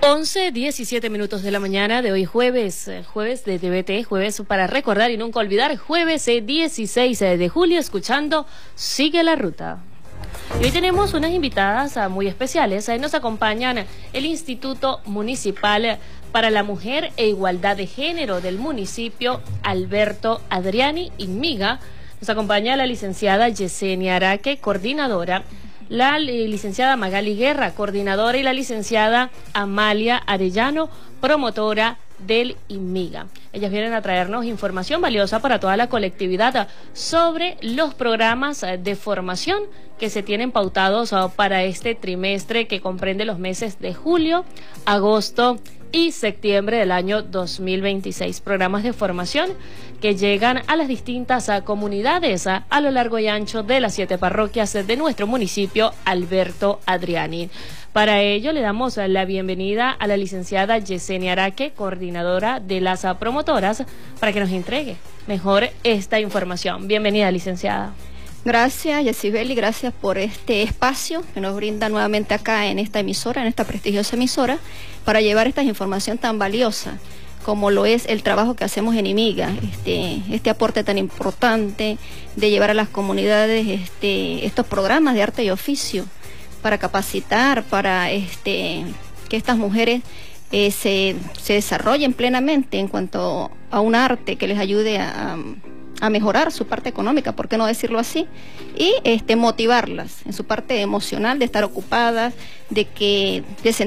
11:17 de la mañana de hoy jueves de TVT, jueves para recordar y nunca olvidar, jueves 16 de julio, escuchando Sigue la Ruta. Y hoy tenemos unas invitadas muy especiales. Nos acompañan el Instituto Municipal para la Mujer e Igualdad de Género del municipio Alberto Adriani Inmiga. Nos acompaña la licenciada Yesenia Araque, coordinadora, la licenciada Magali Guerra, coordinadora, y la licenciada Amalia Arellano, promotora del Inmiga. Ellas vienen a traernos información valiosa para toda la colectividad sobre los programas de formación que se tienen pautados para este trimestre, que comprende los meses de julio, agosto y septiembre del año 2026. Programas de formación que llegan a las distintas comunidades a lo largo y ancho de las 7 parroquias de nuestro municipio Alberto Adriani. Para ello le damos la bienvenida a la licenciada Yesenia Araque, coordinadora de las promotoras, para que nos entregue mejor esta información. Bienvenida, licenciada. Gracias, Yesibeli, gracias por este espacio que nos brinda nuevamente acá en esta emisora, en esta prestigiosa emisora, para llevar esta información tan valiosa como lo es el trabajo que hacemos en Inmiga, este aporte tan importante de llevar a las comunidades estos programas de arte y oficio para capacitar, para que estas mujeres se desarrollen plenamente en cuanto a un arte que les ayude a mejorar su parte económica, ¿por qué no decirlo así? Y motivarlas en su parte emocional, de estar ocupadas, de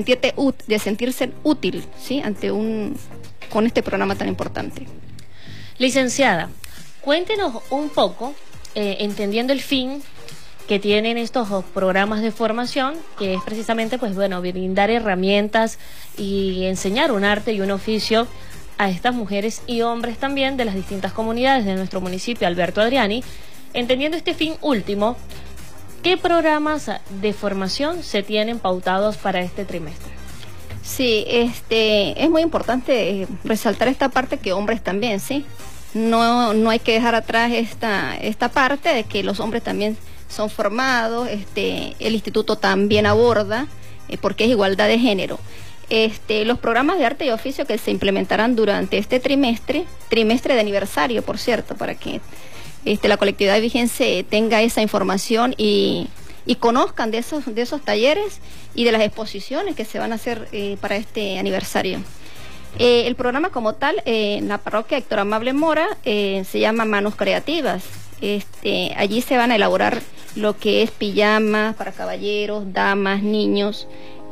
sentirse útil, ¿sí? Con este programa tan importante. Licenciada, cuéntenos un poco, entendiendo el fin que tienen estos programas de formación, que es precisamente, pues bueno, brindar herramientas y enseñar un arte y un oficio a estas mujeres y hombres también de las distintas comunidades de nuestro municipio Alberto Adriani. Entendiendo este fin último, ¿qué programas de formación se tienen pautados para este trimestre? Sí, es muy importante resaltar esta parte, que hombres también, ¿sí? No hay que dejar atrás esta parte de que los hombres también son formados, el instituto también aborda, porque es igualdad de género. Los programas de arte y oficio que se implementarán durante este trimestre de aniversario, por cierto, para que la colectividad vigense tenga esa información y conozcan de esos talleres y de las exposiciones que se van a hacer para este aniversario. El programa como tal, en la parroquia Héctor Amable Mora, se llama Manos Creativas. Allí se van a elaborar lo que es pijamas para caballeros, damas, niños.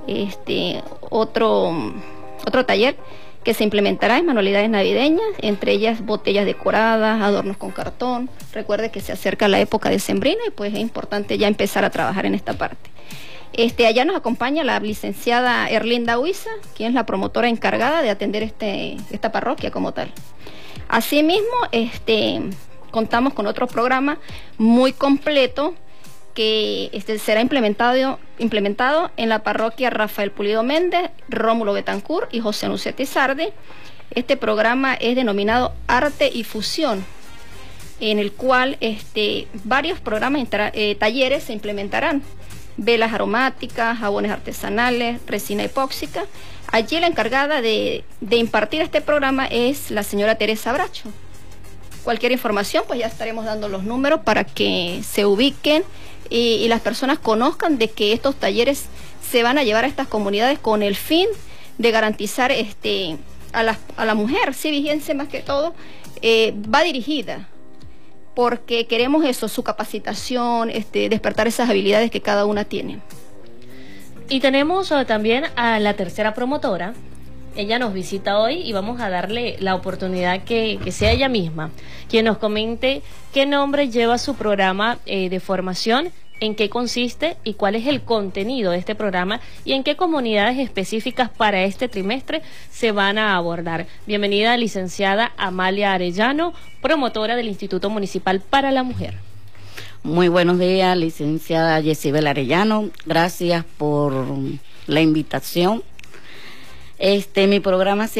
Otro taller que se implementará en manualidades navideñas, entre ellas botellas decoradas, adornos con cartón. Recuerde que se acerca la época decembrina y pues es importante ya empezar a trabajar en esta parte. Allá nos acompaña la licenciada Erlinda Huiza, quien es la promotora encargada de atender esta parroquia como tal. Asimismo, contamos con otro programa muy completo que será implementado en la parroquia Rafael Pulido Méndez, Rómulo Betancourt y José Anunciatis Sardi. Este programa es denominado Arte y Fusión, en el cual varios programas talleres se implementarán: velas aromáticas, jabones artesanales, resina epóxica. Allí la encargada de impartir este programa es la señora Teresa Bracho. Cualquier información, pues ya estaremos dando los números para que se ubiquen y las personas conozcan de que estos talleres se van a llevar a estas comunidades con el fin de garantizar a la mujer, sí, vigense más que todo, va dirigida, porque queremos eso, su capacitación, despertar esas habilidades que cada una tiene. Y tenemos también a la tercera promotora. Ella nos visita hoy y vamos a darle la oportunidad que sea ella misma quien nos comente qué nombre lleva su programa de formación, en qué consiste y cuál es el contenido de este programa y en qué comunidades específicas para este trimestre se van a abordar. Bienvenida, licenciada Amalia Arellano, promotora del Instituto Municipal para la Mujer. Muy buenos días, licenciada Yesibel Arellano. Gracias por la invitación. Mi programa se